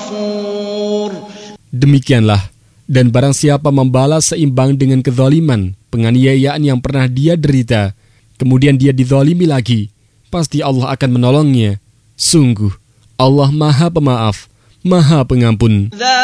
غفور. Demikianlah, dan barang siapa membalas seimbang dengan kezaliman, penganiayaan yang pernah dia derita, kemudian dia dizalimi lagi, pasti Allah akan menolongnya. Sungguh, Allah Maha Pemaaf, Maha Pengampun.